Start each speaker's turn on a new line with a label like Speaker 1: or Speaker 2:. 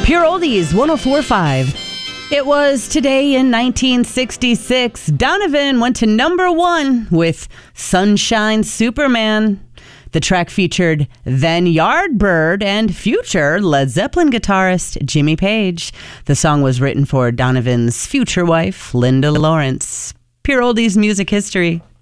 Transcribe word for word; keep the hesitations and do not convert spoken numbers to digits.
Speaker 1: Pure Oldies, one oh four point five. It was today in nineteen sixty-six. Donovan went to number one with Sunshine Superman. The track featured then Yardbird and future Led Zeppelin guitarist Jimmy Page. The song was written for Donovan's future wife, Linda Lawrence. Pure Oldies music history.